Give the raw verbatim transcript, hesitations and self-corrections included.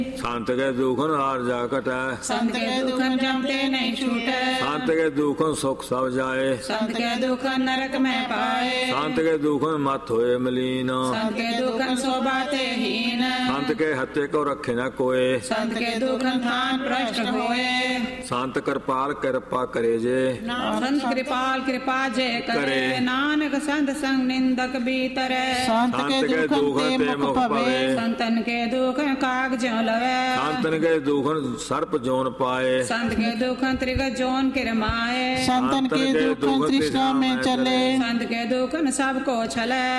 संत के दुखन हार जा कटै, संत के दुखन जमते नहीं छूटे, संत के दुखन सुख सब जाए, संत के दुखन नरक में पाए, संत के दुखन मत होए मलीन, संत के दुखन सोबाते हीन, संत के हत्ते को रखे न कोय, संत के दुखन थान भ्रष्ट होए, संत कृपाल कृपा करे जे, संत कृपाल कृपा जे करे, नानक संत संग निंदक भीतरे, संत के दुखन ते मुख पवे, संतन के दुखन काग ज्यों लवे, संतन के दुखन सर्प जोन पाए, संत के दुखन त्रिग जोन किरमाए, संतन के दुखन तृष्णा में चले, संत के दुखन सबको छले।